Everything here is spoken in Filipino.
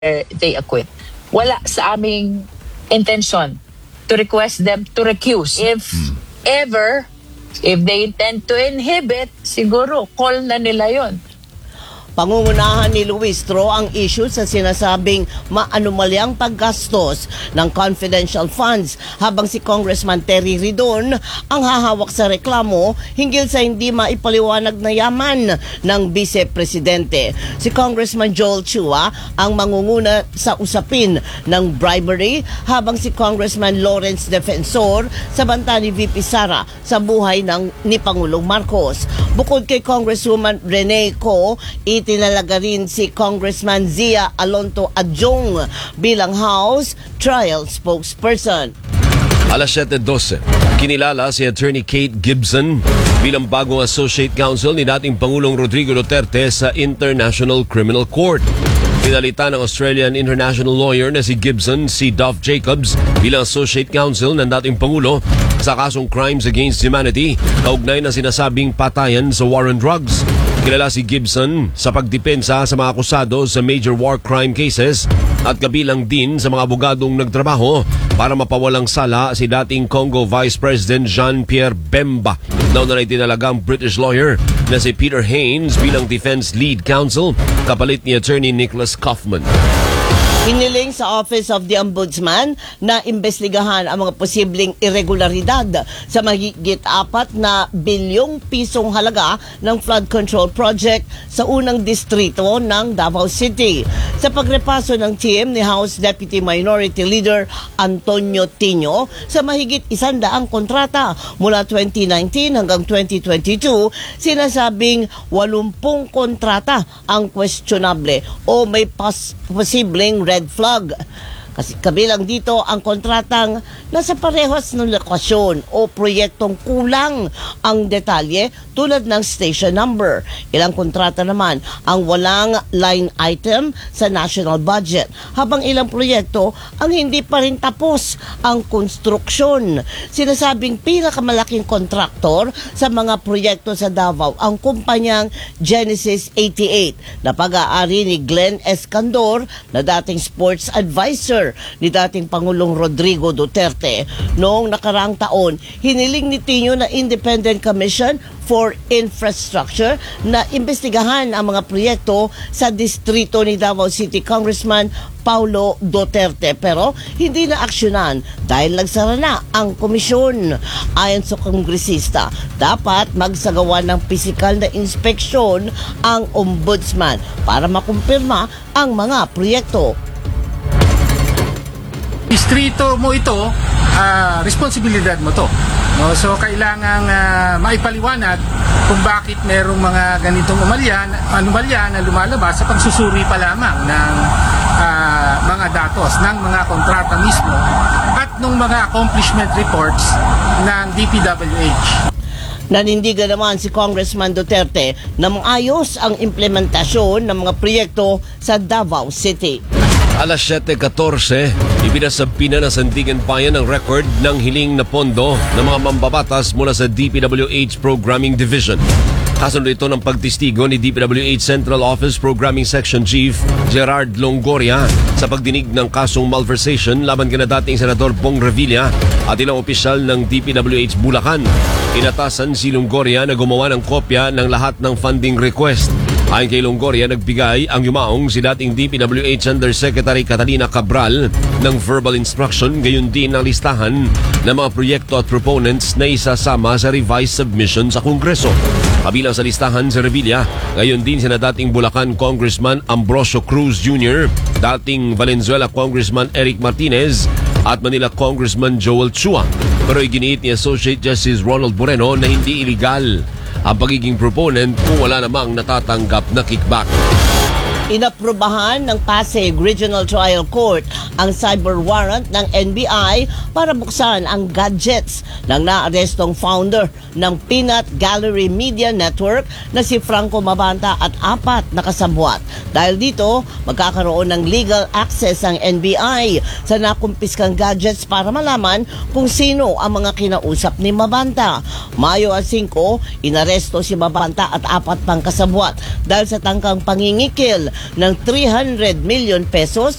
they acquit. Wala sa aming intention to request them to recuse. If ever, if they intend to inhibit, siguro call na nila yon. Pangungunahan ni Luis Tro ang issue sa sinasabing maanumalyang paggastos ng confidential funds, habang si Congressman Terry Ridon ang hahawak sa reklamo hinggil sa hindi maipaliwanag na yaman ng Vice Presidente. Si Congressman Joel Chua ang mangunguna sa usapin ng bribery, habang si Congressman Lawrence Defensor sa banta ni VP Sara sa buhay ni Pangulong Marcos. Bukod kay Congresswoman Rene Co, itinalaga rin si Congressman Zia Alonto Adjong bilang House Trial Spokesperson. Alas 7:12, kinilala si Attorney Kate Gibson bilang bagong Associate Counsel ni dating Pangulong Rodrigo Duterte sa International Criminal Court. Pinalitan ng Australian international lawyer na si Gibson si Dov Jacobs bilang Associate Counsel ng dating Pangulo sa kasong Crimes Against Humanity kaugnay na sinasabing patayan sa war on drugs. Kilala si Gibson sa pagdepensa sa mga akusado sa major war crime cases at kabilang din sa mga abogadong nagtrabaho para mapawalang sala si dating Congo Vice President Jean-Pierre Bemba. Nauna na itinalagang British lawyer na si Peter Haines bilang Defense Lead Counsel kapalit ni Attorney Nicholas Kaufman. Hiniling sa Office of the Ombudsman na imbestigahan ang mga posibleng irregularidad sa mahigit 4 na bilyong pisong halaga ng flood control project sa unang distrito ng Davao City. Sa pagrepaso ng team ni House Deputy Minority Leader Antonio Tino sa mahigit 100 kontrata mula 2019 hanggang 2022, sinasabing 80 kontrata ang questionable o may posibleng red flag. Kasi kabilang dito ang kontratang nasa parehas ng lokasyon o proyektong kulang ang detalye tulad ng station number. Ilang kontrata naman ang walang line item sa national budget, habang ilang proyekto ang hindi pa rin tapos ang konstruksyon. Sinasabing pinakamalaking kontraktor sa mga proyekto sa Davao ang kumpanyang Genesis 88 na pag-aari ni Glenn Escandor na dating sports advisor ni dating Pangulong Rodrigo Duterte. Noong nakaraang taon, hiniling ni Tino na Independent Commission for Infrastructure na imbestigahan ang mga proyekto sa distrito ni Davao City Congressman Paulo Duterte, pero hindi na aksyonan dahil nagsara na ang komisyon. Ayon sa kongresista, dapat magsagawa ng pisikal na inspeksyon ang ombudsman para makumpirma ang mga proyekto. Distrito mo ito, responsibilidad mo to. No? So kailangang maipaliwanag kung bakit merong mga ganitong anomalya na lumalabas sa pagsusuri pa lamang ng mga datos ng mga kontrata mismo at ng mga accomplishment reports ng DPWH. Nanindigan naman si Congressman Duterte na maayos ang implementasyon ng mga proyekto sa Davao City. Alas 7:14, ibinasabi na ng Sandigan Bayan ang record ng hiling na pondo ng mga mambabatas mula sa DPWH Programming Division. Kasunod ito ng pagtistigo ni DPWH Central Office Programming Section Chief Gerard Longoria sa pagdinig ng kasong malversation laban kina dating Senador Bong Revilla at ilang opisyal ng DPWH Bulacan. Inatasan si Longoria na gumawa ng kopya ng lahat ng funding request. Ayon kay Longoria, nagbigay ang yumaong si dating DPWH Undersecretary Catalina Cabral ng verbal instruction, gayon din ang listahan ng mga proyekto at proponents na isasama sa revised submission sa Kongreso. Kabilang sa listahan si Revilla, gayon din sina dating Bulacan Congressman Ambrosio Cruz Jr., dating Valenzuela Congressman Eric Martinez at Manila Congressman Joel Chua. Pero iginiit ni Associate Justice Ronald Moreno na hindi illegal ang pagiging proponent kung wala namang natatanggap na kickback. Inaprubahan ng Pasig Regional Trial Court ang cyber warrant ng NBI para buksan ang gadgets ng naarestong founder ng Peanut Gallery Media Network na si Franco Mabanta at 4 na kasabwat. Dahil dito, magkakaroon ng legal access ang NBI sa nakumpiskang gadgets para malaman kung sino ang mga kinausap ni Mabanta. Mayo 5, inaresto si Mabanta at 4 pang kasabwat dahil sa tangkang pangingikil ng 300 million pesos